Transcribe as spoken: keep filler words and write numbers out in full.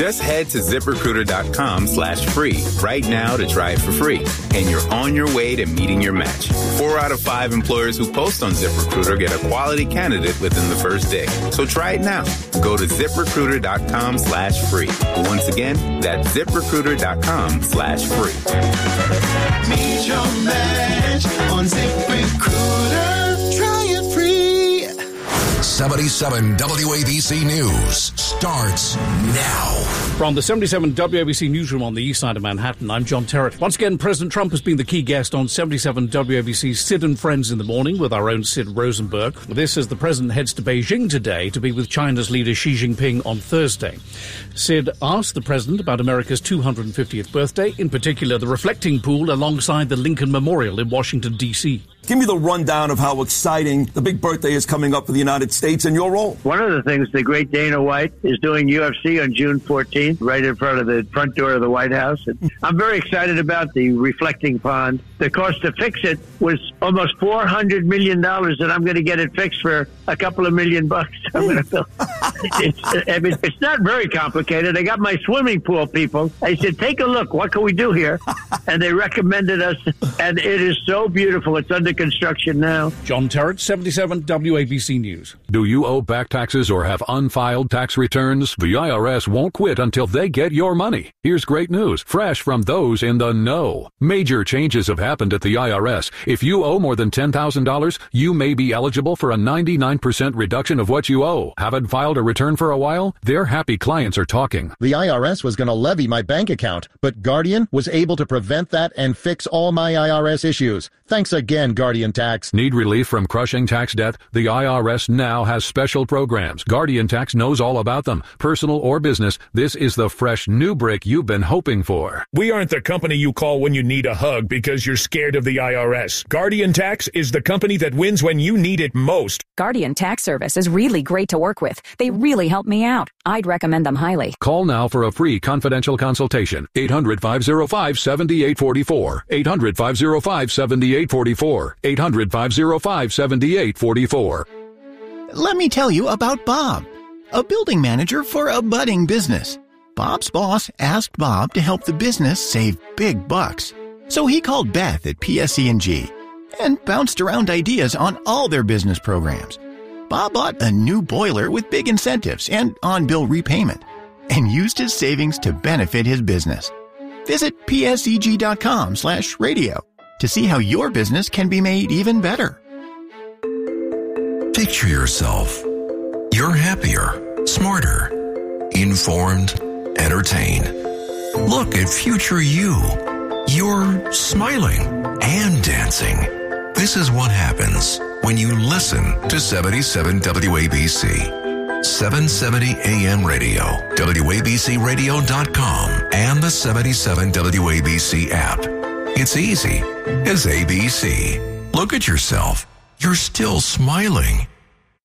Just head to ZipRecruiter.com slash free right now to try it for free. And you're on your way to meeting your match. Four out of five employers who post on ZipRecruiter get a quality candidate within the first day. So try it now. Go to ZipRecruiter.com slash free. Once again, that's ZipRecruiter.com slash free. Meet your match on ZipRecruiter. Try it free. seventy-seven W A B C News starts now. From the seventy-seven W A B C newsroom on the east side of Manhattan, I'm John Terrett. Once again, President Trump has been the key guest on seventy-seven W A B C's Sid and Friends in the Morning with our own Sid Rosenberg. This as the president heads to Beijing today to be with China's leader Xi Jinping on Thursday. Sid asked the president about America's two hundred fiftieth birthday, in particular the reflecting pool alongside the Lincoln Memorial in Washington, D C Give me the rundown of how exciting the big birthday is coming up for the United States and your role. One of the things, the great Dana White is doing U F C on June fourteenth, right in front of the front door of the White House. And I'm very excited about the reflecting pond. The cost to fix it was almost four hundred million dollars, and I'm going to get it fixed for a couple of million bucks. I'm going to build. It's, I mean, it's not very complicated. I got my swimming pool people. I said, take a look. What can we do here? And they recommended us, and it is so beautiful. It's under construction now. John Terrett, seventy-seven W A B C News. Do you owe back taxes or have unfiled tax returns? The I R S won't quit until they get your money. Here's great news, fresh from those in the know. Major changes have happened at the I R S. If you owe more than ten thousand dollars, you may be eligible for a ninety-nine percent reduction of what you owe. Haven't filed a return for a while? Their happy clients are talking. The I R S was going to levy my bank account, but Guardian was able to prevent that and fix all my I R S issues. Thanks again, Guardian Tax. Need relief from crushing tax debt? The I R S now has special programs. Guardian Tax knows all about them. Personal or business, this is the fresh new brick you've been hoping for. We aren't the company you call when you need a hug because you're scared of the I R S. Guardian Tax is the company that wins when you need it most. Guardian Tax Service is really great to work with. They really help me out. I'd recommend them highly. Call now for a free confidential consultation. eight hundred, five oh five, seven eight four four. eight hundred, five oh five, seven eight four four. eight hundred, five oh five, seven eight four four. Let me tell you about Bob, a building manager for a budding business. Bob's boss asked Bob to help the business save big bucks. So he called Beth at P S E and G and bounced around ideas on all their business programs. Bob bought a new boiler with big incentives and on-bill repayment and used his savings to benefit his business. Visit pseg.com slash radio to see how your business can be made even better. Picture yourself. You're happier, smarter, informed, entertained. Look at future you. You're smiling and dancing. This is what happens when you listen to seventy-seven W A B C. seven seventy A M radio, W A B C radio dot com, and the seventy-seven W A B C app. It's easy as A B C. Look at yourself. You're still smiling